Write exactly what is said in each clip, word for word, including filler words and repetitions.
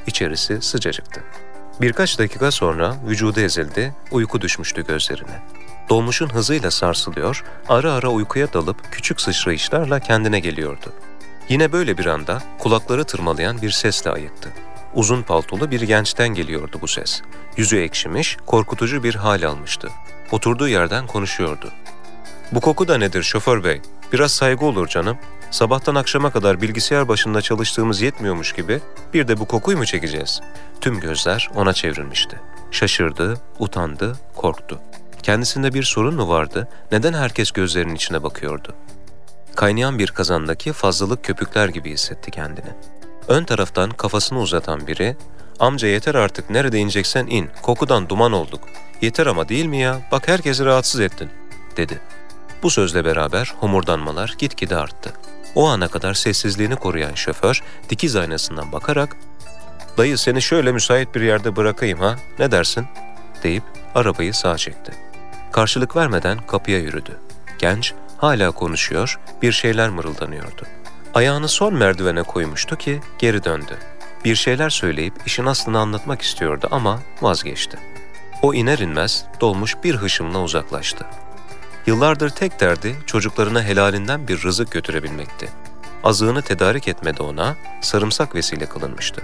İçerisi sıcacıktı. Birkaç dakika sonra vücudu ezildi, uyku düşmüştü gözlerine. Dolmuşun hızıyla sarsılıyor, ara ara uykuya dalıp küçük sıçrayışlarla kendine geliyordu. Yine böyle bir anda kulakları tırmalayan bir sesle ayıktı. Uzun paltolu bir gençten geliyordu bu ses. Yüzü ekşimiş, korkutucu bir hal almıştı. Oturduğu yerden konuşuyordu. "Bu koku da nedir şoför bey? Biraz saygı olur canım. Sabahtan akşama kadar bilgisayar başında çalıştığımız yetmiyormuş gibi bir de bu kokuyu mu çekeceğiz?" Tüm gözler ona çevrilmişti. Şaşırdı, utandı, korktu. Kendisinde bir sorun mu vardı? Neden herkes gözlerinin içine bakıyordu? Kaynayan bir kazandaki fazlalık köpükler gibi hissetti kendini. Ön taraftan kafasını uzatan biri, "Amca yeter artık, nerede ineceksen in, kokudan duman olduk. Yeter ama değil mi ya, bak herkesi rahatsız ettin," dedi. Bu sözle beraber homurdanmalar gitgide arttı. O ana kadar sessizliğini koruyan şoför dikiz aynasından bakarak "Dayı seni şöyle müsait bir yerde bırakayım ha, ne dersin?" deyip arabayı sağa çekti. Karşılık vermeden kapıya yürüdü. Genç hala konuşuyor, bir şeyler mırıldanıyordu. Ayağını son merdivene koymuştu ki geri döndü. Bir şeyler söyleyip işin aslını anlatmak istiyordu ama vazgeçti. O iner inmez dolmuş bir hışımla uzaklaştı. Yıllardır tek derdi çocuklarına helalinden bir rızık götürebilmekti. Azığını tedarik etmede ona sarımsak vesile kılınmıştı.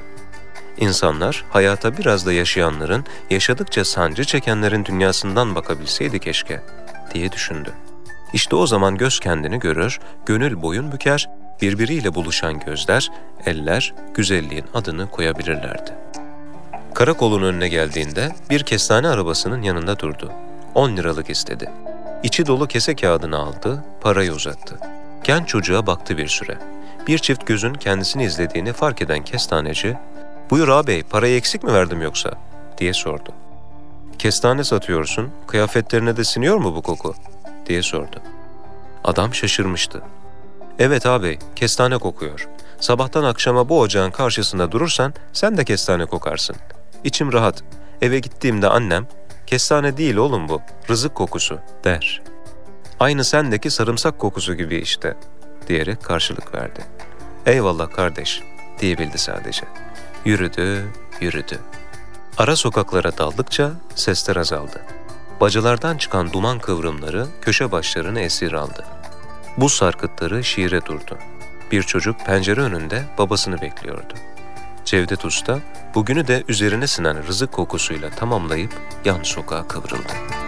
İnsanlar hayata biraz da yaşayanların, yaşadıkça sancı çekenlerin dünyasından bakabilseydi keşke, diye düşündü. İşte o zaman göz kendini görür, gönül boyun büker, birbiriyle buluşan gözler, eller güzelliğin adını koyabilirlerdi. Karakolun önüne geldiğinde bir kestane arabasının yanında durdu. On liralık istedi. İçi dolu kese kağıdını aldı, parayı uzattı. Genç çocuğa baktı bir süre. Bir çift gözün kendisini izlediğini fark eden kestaneci, "Buyur ağabey, parayı eksik mi verdim yoksa?" diye sordu. "Kestane satıyorsun, kıyafetlerine de siniyor mu bu koku?" diye sordu. Adam şaşırmıştı. "Evet ağabey, kestane kokuyor. Sabahtan akşama bu ocağın karşısında durursan sen de kestane kokarsın. İçim rahat. Eve gittiğimde annem, 'Kestane değil oğlum bu, rızık kokusu,' der. Aynı sendeki sarımsak kokusu gibi işte," diyerek karşılık verdi. "Eyvallah kardeş," diyebildi sadece. Yürüdü, yürüdü. Ara sokaklara daldıkça sesler azaldı. Bacalardan çıkan duman kıvrımları köşe başlarını esir aldı. Buz sarkıtları şiire durdu. Bir çocuk pencere önünde babasını bekliyordu. Cevdet Usta bugünü de üzerine sinen rızık kokusuyla tamamlayıp yan sokağa kıvrıldı.